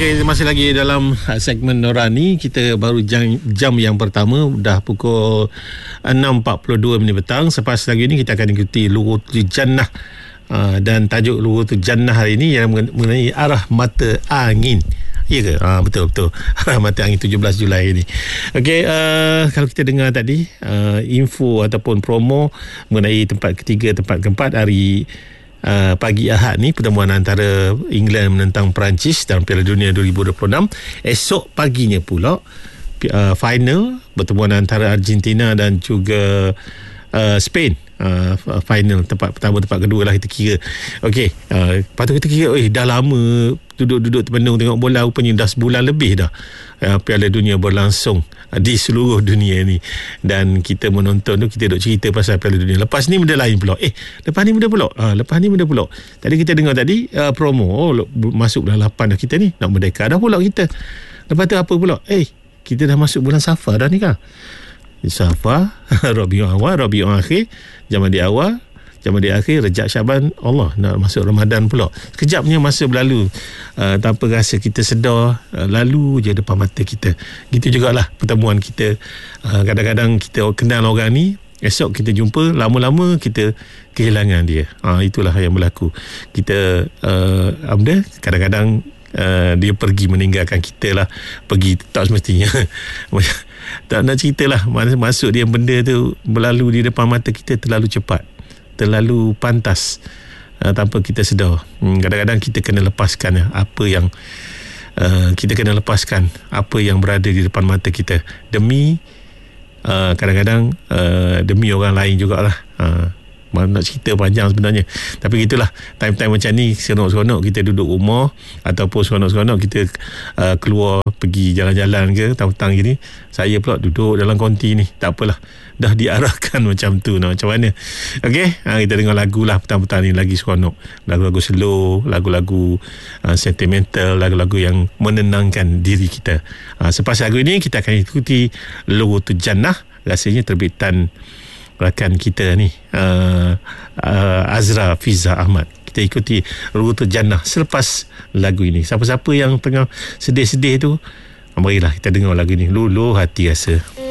Okey, masih lagi dalam segmen Norani. Kita baru jam yang pertama, dah pukul 6.42 petang. Selepas lagi ni kita akan ikuti Lughatul Jannah. Dan tajuk Lughatul Jannah hari ini yang mengenai arah mata angin. Ya ke? Betul. Arah mata angin 17 Julai ini. Okey, kalau kita dengar tadi info ataupun promo mengenai tempat ketiga, tempat keempat hari pagi Ahad ni, pertemuan antara England menentang Perancis dalam Piala Dunia 2026. Esok paginya pula final pertemuan antara Argentina dan juga Spain. Final tempat pertama, tempat kedua lah kita kira. Okey, lepas tu kita kira dah lama duduk termenung tengok bola, rupanya dah sebulan lebih dah Piala Dunia berlangsung di seluruh dunia ni, dan kita menonton tu, kita duk cerita pasal Piala Dunia. Lepas ni benda lain pula. Lepas ni benda pula. Tadi kita dengar tadi promo, masuk bulan 8 dah kita ni, nak merdeka dah pula kita. Lepas tu apa pula? Kita dah masuk bulan Safar dah ni kan. Safar, Rabiul Awal, Rabiul Akhir, Jamadil Awal, Jamadil Akhir, Rejab, Syaban, Allah nak masuk Ramadan pula. Sekejapnya masa berlalu, tanpa rasa kita sedar, lalu je depan mata kita. Gitu jugalah pertemuan kita. Kadang-kadang kita kenal orang ni, esok kita jumpa, lama-lama kita kehilangan dia. Itulah yang berlaku. Kita kadang-kadang dia pergi meninggalkan kita lah. Pergi tak semestinya. Tak nak ceritalah, masuk dia benda tu berlalu di depan mata kita terlalu cepat, terlalu pantas, tanpa kita sedar. Kadang-kadang kita kena lepaskan apa yang apa yang berada di depan mata kita demi kadang-kadang demi orang lain jugalah. Nak cerita panjang sebenarnya, tapi gitulah, time-time macam ni seronok-seronok kita duduk rumah, ataupun seronok-seronok kita keluar pergi jalan-jalan ke petang-petang gini. Saya pula duduk dalam konti ni, tak apalah, dah diarahkan macam tu, nak macam mana. Okey, kita dengar lagu lah petang-petang ni, lagi seronok. Lagu-lagu slow, lagu-lagu sentimental, lagu-lagu yang menenangkan diri kita. Selepas lagu ini kita akan ikuti Lughatul Jannah, rasanya terbitan rakan kita ni, Azra Fiza Ahmad. Kita ikuti Lughatul Jannah selepas lagu ini. Siapa-siapa yang tengah sedih-sedih tu, marilah kita dengar lagu ini. Luluh hati rasa.